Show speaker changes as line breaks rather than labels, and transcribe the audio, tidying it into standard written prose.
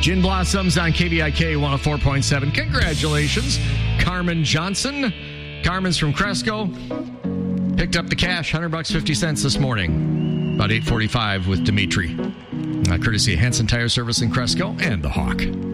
Gin Blossoms on KBIK 104.7. Congratulations, Carmen Johnson. Carmen's from Cresco. Picked up the cash, $100.50 this morning. About 8:45 with Dimitri. Courtesy of Hanson Tire Service in Cresco and the Hawk.